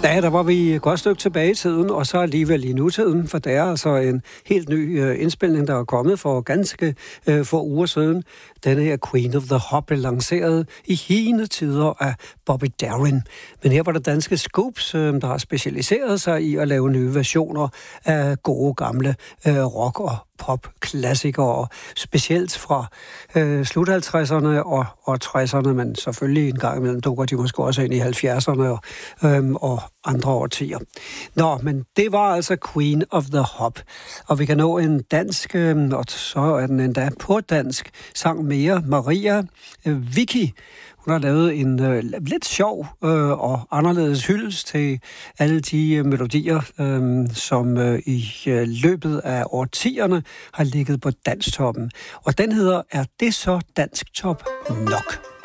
Ja, der var vi et godt stykke tilbage i tiden, og så alligevel i nutiden, for det er altså en helt ny indspilning, der er kommet for ganske få uger siden. Denne her Queen of the Hop blev lanceret i hine tider af Bobby Darin. Men her var det danske Scoops, der har specialiseret sig i at lave nye versioner af gode gamle rock- og pop-klassikere, specielt fra slut 50'erne og 60'erne, men selvfølgelig en gang imellem dukker de måske også ind i 70'erne og andre årtier. Nå, men det var altså Queen of the Hop, og vi kan nå en dansk, og så er den endda på dansk, sang mere, Maria Vicky. Hun har lavet en lidt sjov og anderledes hyldest til alle de melodier, som i løbet af årtierne har ligget på dansktoppen. Og den hedder Er det så dansk top nok?